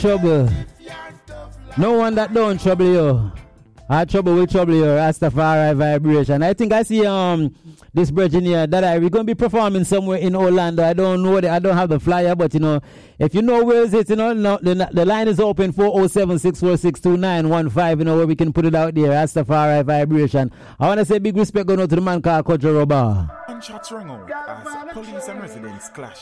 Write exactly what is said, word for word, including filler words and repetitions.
trouble. No one that don't trouble you. Our trouble will trouble you. Rastafari vibration. I think I see um this virgin here that I we're gonna be performing somewhere in Orlando. I don't know the, I don't have the flyer, but you know, if you know where is it, you know, no, the, the line is open four oh seven, six four six, two nine one five, you know, where we can put it out there. Rastafari vibration. I wanna say big respect going out to the man called Kojo Roba. And shots ring out as police and residents clash.